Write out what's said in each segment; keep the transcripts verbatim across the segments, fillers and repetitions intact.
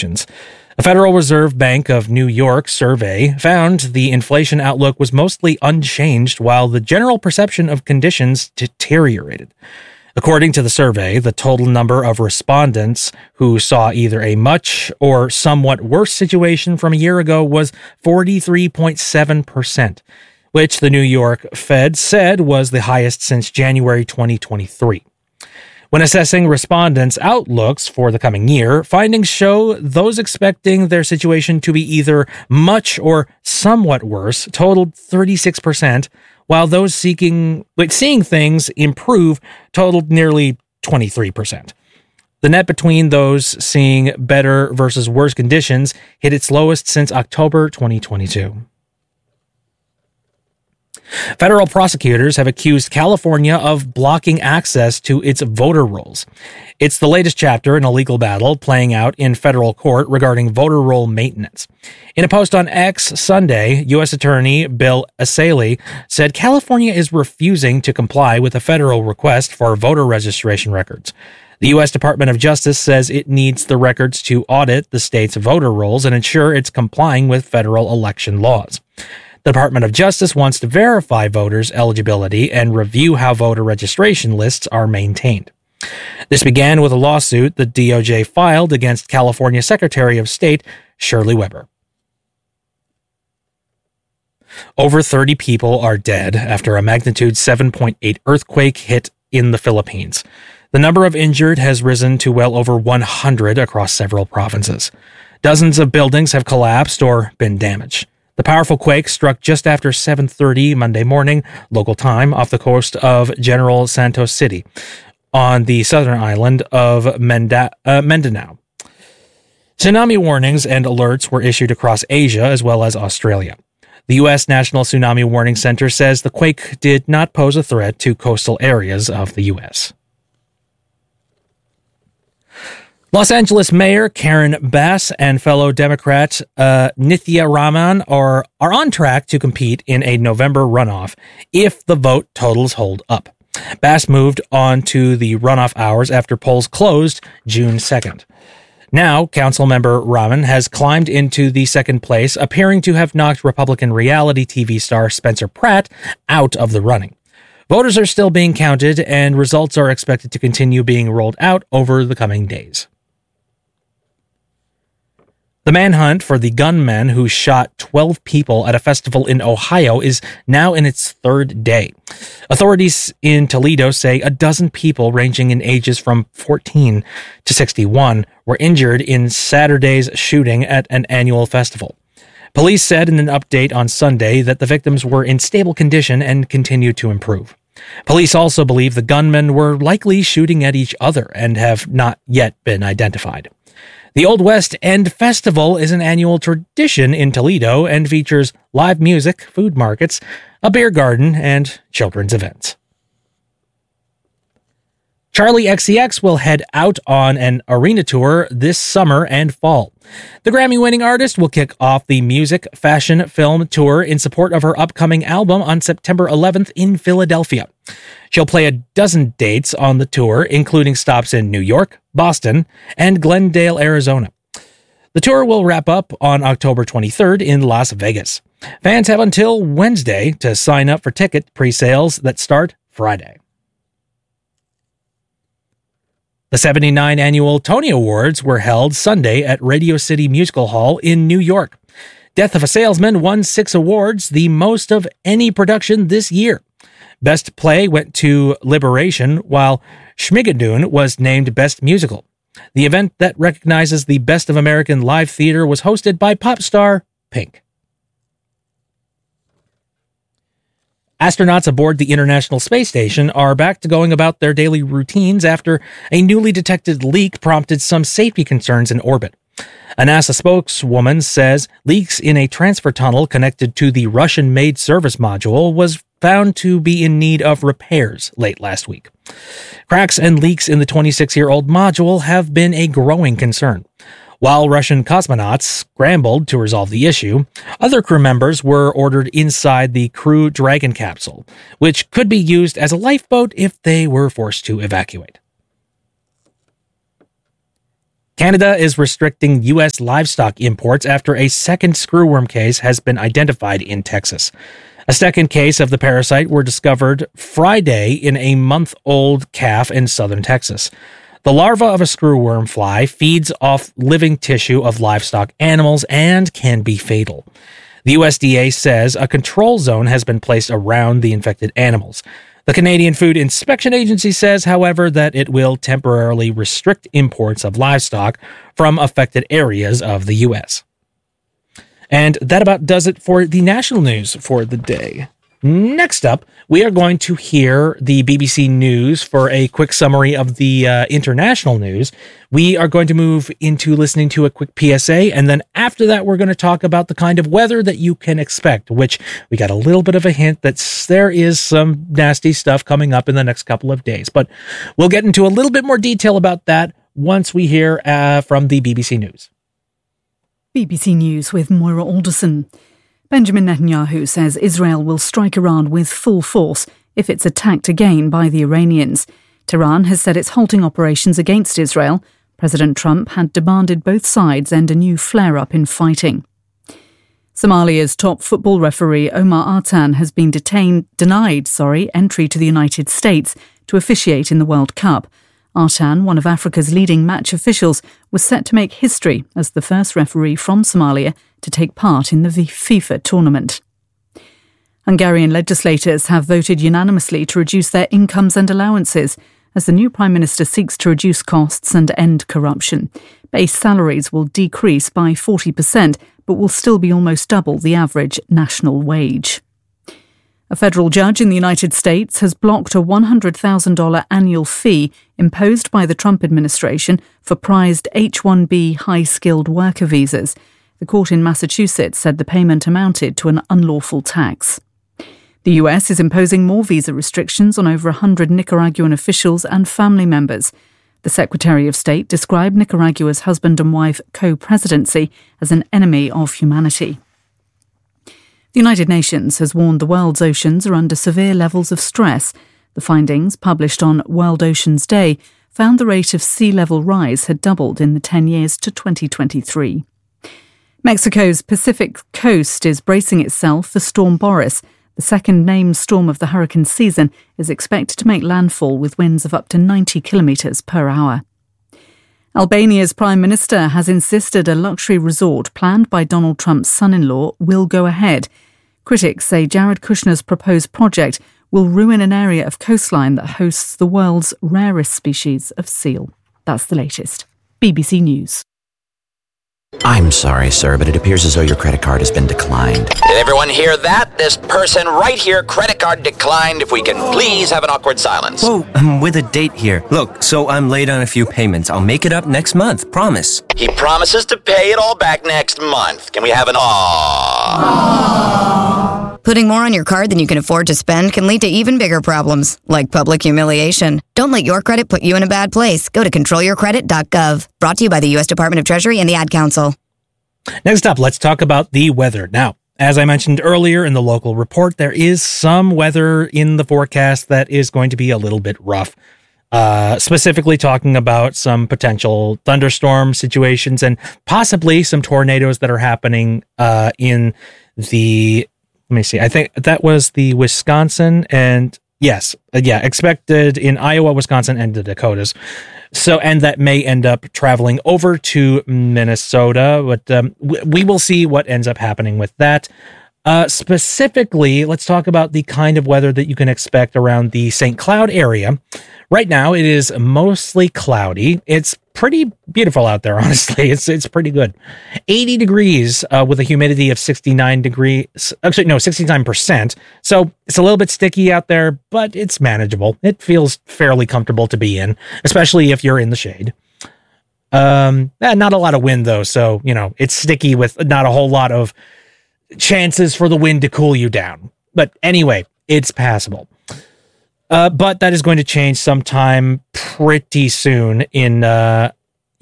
conditions. A Federal Reserve Bank of New York survey found the inflation outlook was mostly unchanged while the general perception of conditions deteriorated. According to the survey, the total number of respondents who saw either a much or somewhat worse situation from a year ago was forty-three point seven percent, which the New York Fed said was the highest since January twenty twenty-three. When assessing respondents' outlooks for the coming year, findings show those expecting their situation to be either much or somewhat worse totaled thirty-six percent, while those seeking, like, seeing things improve totaled nearly twenty-three percent. The net between those seeing better versus worse conditions hit its lowest since October twenty twenty-two. Federal prosecutors have accused California of blocking access to its voter rolls. It's the latest chapter in a legal battle playing out in federal court regarding voter roll maintenance. In a post on X Sunday, U S Attorney Bill Asalee said California is refusing to comply with a federal request for voter registration records. The U S Department of Justice says it needs the records to audit the state's voter rolls and ensure it's complying with federal election laws. The Department of Justice wants to verify voters' eligibility and review how voter registration lists are maintained. This began with a lawsuit the D O J filed against California Secretary of State Shirley Weber. Over thirty people are dead after a magnitude seven point eight earthquake hit in the Philippines. The number of injured has risen to well over one hundred across several provinces. Dozens of buildings have collapsed or been damaged. The powerful quake struck just after seven thirty Monday morning, local time, off the coast of General Santos City, on the southern island of Menda- uh, Mindanao. Tsunami warnings and alerts were issued across Asia as well as Australia. The U S National Tsunami Warning Center says the quake did not pose a threat to coastal areas of the U S. Los Angeles Mayor Karen Bass and fellow Democrat uh, Nithya Raman are, are on track to compete in a November runoff if the vote totals hold up. Bass moved on to the runoff hours after polls closed June second. Now, Councilmember Raman has climbed into the second place, appearing to have knocked Republican reality T V star Spencer Pratt out of the running. Voters are still being counted, and results are expected to continue being rolled out over the coming days. The manhunt for the gunman who shot twelve people at a festival in Ohio is now in its third day. Authorities in Toledo say a dozen people ranging in ages from fourteen to sixty-one were injured in Saturday's shooting at an annual festival. Police said in an update on Sunday that the victims were in stable condition and continued to improve. Police also believe the gunmen were likely shooting at each other and have not yet been identified. The Old West End Festival is an annual tradition in Toledo and features live music, food markets, a beer garden, and children's events. Charli X C X will head out on an arena tour this summer and fall. The Grammy-winning artist will kick off the music, fashion, film tour in support of her upcoming album on September eleventh in Philadelphia. She'll play a dozen dates on the tour, including stops in New York, Boston, and Glendale, Arizona. The tour will wrap up on October twenty-third in Las Vegas. Fans have until Wednesday to sign up for ticket pre-sales that start Friday. The seventy-ninth Annual Tony Awards were held Sunday at Radio City Musical Hall in New York. Death of a Salesman won six awards, the most of any production this year. Best Play went to Liberation, while Schmigadoon was named Best Musical. The event that recognizes the best of American live theater was hosted by pop star Pink. Astronauts aboard the International Space Station are back to going about their daily routines after a newly detected leak prompted some safety concerns in orbit. A NASA spokeswoman says leaks in a transfer tunnel connected to the Russian-made service module was found to be in need of repairs late last week. Cracks and leaks in the twenty-six-year-old module have been a growing concern. While Russian cosmonauts scrambled to resolve the issue, other crew members were ordered inside the Crew Dragon capsule, which could be used as a lifeboat if they were forced to evacuate. Canada is restricting U S livestock imports after a second screwworm case has been identified in Texas. A second case of the parasite were discovered Friday in a month-old calf in southern Texas. The larva of a screwworm fly feeds off living tissue of livestock animals and can be fatal. The U S D A says a control zone has been placed around the infected animals. The Canadian Food Inspection Agency says, however, that it will temporarily restrict imports of livestock from affected areas of the U S. And that about does it for the national news for the day. Next up, we are going to hear the B B C News for a quick summary of the uh, international news. We are going to move into listening to a quick P S A, and then after that, we're going to talk about the kind of weather that you can expect, which we got a little bit of a hint that there is some nasty stuff coming up in the next couple of days. But we'll get into a little bit more detail about that once we hear uh, from the B B C News. B B C News with Moira Alderson. Benjamin Netanyahu says Israel will strike Iran with full force if it's attacked again by the Iranians. Tehran has said it's halting operations against Israel. President Trump had demanded both sides end a new flare-up in fighting. Somalia's top football referee Omar Artan has been detained, denied, sorry, entry to the United States to officiate in the World Cup. Artan, one of Africa's leading match officials, was set to make history as the first referee from Somalia to take part in the FIFA tournament. Hungarian legislators have voted unanimously to reduce their incomes and allowances as the new Prime Minister seeks to reduce costs and end corruption. Base salaries will decrease by forty percent, but will still be almost double the average national wage. A federal judge in the United States has blocked a one hundred thousand dollars annual fee imposed by the Trump administration for prized H one B high-skilled worker visas. The court in Massachusetts said the payment amounted to an unlawful tax. The U S is imposing more visa restrictions on over one hundred Nicaraguan officials and family members. The Secretary of State described Nicaragua's husband and wife co-presidency as an enemy of humanity. The United Nations has warned the world's oceans are under severe levels of stress. The findings, published on World Oceans Day, found the rate of sea level rise had doubled in the ten years to twenty twenty-three. Mexico's Pacific coast is bracing itself for Storm Boris. The second named storm of the hurricane season is expected to make landfall with winds of up to ninety kilometres per hour. Albania's Prime Minister has insisted a luxury resort planned by Donald Trump's son-in-law will go ahead. Critics say Jared Kushner's proposed project will ruin an area of coastline that hosts the world's rarest species of seal. That's the latest. B B C News. I'm sorry, sir, but it appears as though your credit card has been declined. Did everyone hear that? This person right here, credit card declined. If we can please have an awkward silence. Whoa, I'm with a date here. Look, so I'm late on a few payments. I'll make it up next month, promise. He promises to pay it all back next month. Can we have an aww? Putting more on your card than you can afford to spend can lead to even bigger problems, like public humiliation. Don't let your credit put you in a bad place. Go to control your credit dot gov. Brought to you by the U S Department of Treasury and the Ad Council. Next up, let's talk about the weather. Now, as I mentioned earlier in the local report, there is some weather in the forecast that is going to be a little bit rough. Uh, specifically talking about some potential thunderstorm situations and possibly some tornadoes that are happening uh, in the... Let me see. I think that was the Wisconsin and yes, yeah, expected in Iowa, Wisconsin, and the Dakotas. So, and that may end up traveling over to Minnesota, but um, we, we will see what ends up happening with that. Uh, specifically, let's talk about the kind of weather that you can expect around the Saint Cloud area. Right now, it is mostly cloudy. It's pretty beautiful out there, honestly. It's it's pretty good. eighty degrees uh, with a humidity of sixty-nine degrees. Actually, no, sixty-nine percent. So it's a little bit sticky out there, but it's manageable. It feels fairly comfortable to be in, especially if you're in the shade. Um, eh, not a lot of wind, though. So, you know, it's sticky with not a whole lot of chances for the wind to cool you down. But anyway, it's passable. Uh, but that is going to change sometime pretty soon in, uh,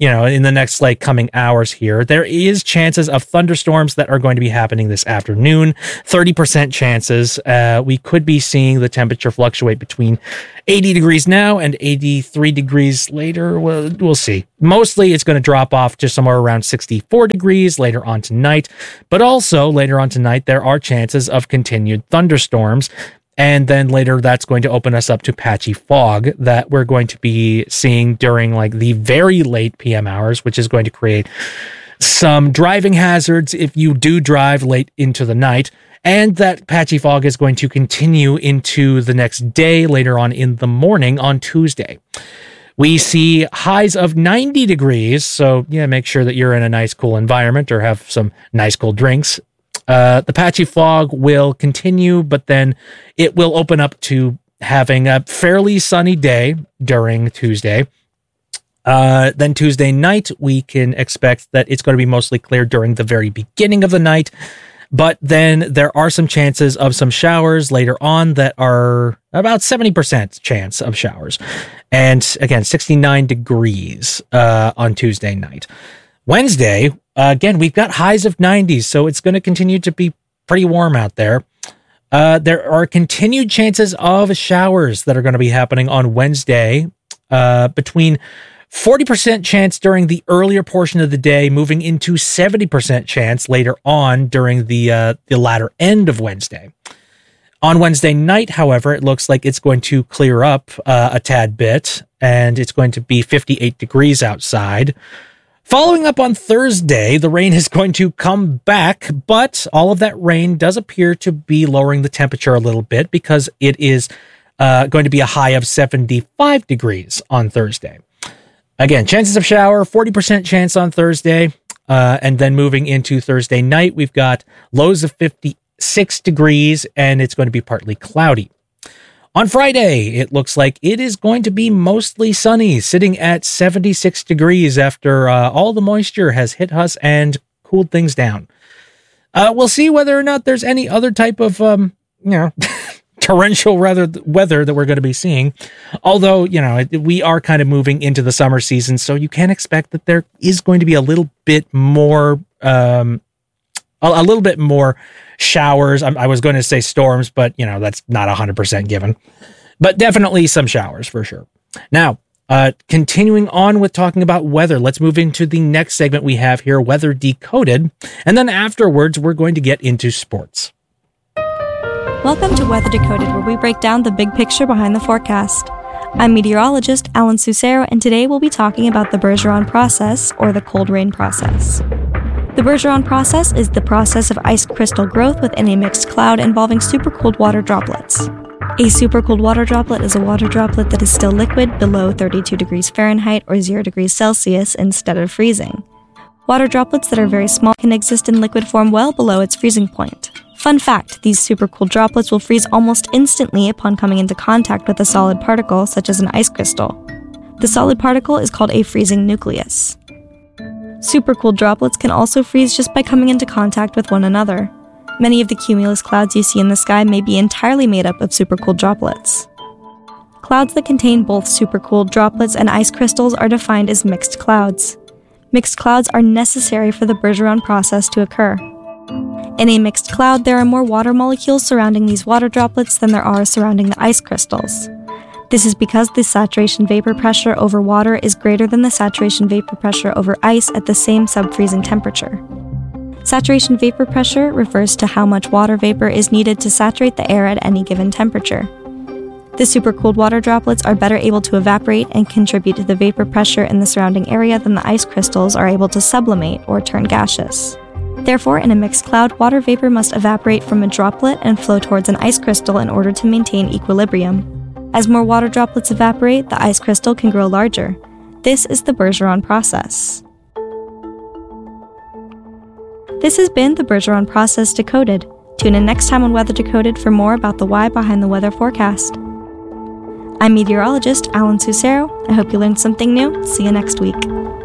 you know, in the next like coming hours here. There is chances of thunderstorms that are going to be happening this afternoon. thirty percent chances. Uh, we could be seeing the temperature fluctuate between eighty degrees now and eighty-three degrees later. We'll, we'll see. Mostly it's going to drop off to somewhere around sixty-four degrees later on tonight. But also later on tonight, there are chances of continued thunderstorms. And then later, that's going to open us up to patchy fog that we're going to be seeing during like the very late P M hours, which is going to create some driving hazards if you do drive late into the night. And that patchy fog is going to continue into the next day later on in the morning on Tuesday. We see highs of ninety degrees. So yeah, make sure that you're in a nice cool environment or have some nice cold drinks. Uh, the patchy fog will continue, but then it will open up to having a fairly sunny day during Tuesday. Uh, then Tuesday night, we can expect that it's going to be mostly clear during the very beginning of the night. But then there are some chances of some showers later on that are about seventy percent chance of showers. And again, sixty-nine degrees uh, on Tuesday night. Wednesday, uh, again, we've got highs of nineties, so it's going to continue to be pretty warm out there. Uh, there are continued chances of showers that are going to be happening on Wednesday, uh, between forty percent chance during the earlier portion of the day, moving into seventy percent chance later on during the uh, the latter end of Wednesday. On Wednesday night, however, it looks like it's going to clear up uh, a tad bit, and it's going to be fifty-eight degrees outside. Following up on Thursday, the rain is going to come back, but all of that rain does appear to be lowering the temperature a little bit because it is uh, going to be a high of seventy-five degrees on Thursday. Again, chances of shower, forty percent chance on Thursday. Uh, and then moving into Thursday night, we've got lows of fifty-six degrees, and it's going to be partly cloudy. On Friday, it looks like it is going to be mostly sunny, sitting at seventy-six degrees after uh, all the moisture has hit us and cooled things down. Uh, we'll see whether or not there's any other type of, um, you know, torrential weather, weather that we're going to be seeing. Although, you know, we are kind of moving into the summer season, so you can expect that there is going to be a little bit more, um, a, a little bit more showers. I, I was going to say storms, but, you know, that's not one hundred percent given. But definitely some showers for sure. Now, uh, continuing on with talking about weather, let's move into the next segment we have here, Weather Decoded. And then afterwards, we're going to get into sports. Welcome to Weather Decoded, where we break down the big picture behind the forecast. I'm meteorologist Alan Sucero, and today we'll be talking about the Bergeron process, or the cold rain process. The Bergeron process is the process of ice crystal growth within a mixed cloud involving supercooled water droplets. A supercooled water droplet is a water droplet that is still liquid below thirty-two degrees Fahrenheit or zero degrees Celsius instead of freezing. Water droplets that are very small can exist in liquid form well below its freezing point. Fun fact, these supercooled droplets will freeze almost instantly upon coming into contact with a solid particle, such as an ice crystal. The solid particle is called a freezing nucleus. Supercooled droplets can also freeze just by coming into contact with one another. Many of the cumulus clouds you see in the sky may be entirely made up of supercooled droplets. Clouds that contain both supercooled droplets and ice crystals are defined as mixed clouds. Mixed clouds are necessary for the Bergeron process to occur. In a mixed cloud, there are more water molecules surrounding these water droplets than there are surrounding the ice crystals. This is because the saturation vapor pressure over water is greater than the saturation vapor pressure over ice at the same sub-freezing temperature. Saturation vapor pressure refers to how much water vapor is needed to saturate the air at any given temperature. The supercooled water droplets are better able to evaporate and contribute to the vapor pressure in the surrounding area than the ice crystals are able to sublimate or turn gaseous. Therefore, in a mixed cloud, water vapor must evaporate from a droplet and flow towards an ice crystal in order to maintain equilibrium. As more water droplets evaporate, the ice crystal can grow larger. This is the Bergeron process. This has been the Bergeron process decoded. Tune in next time on Weather Decoded for more about the why behind the weather forecast. I'm meteorologist Alan Sucero. I hope you learned something new. See you next week.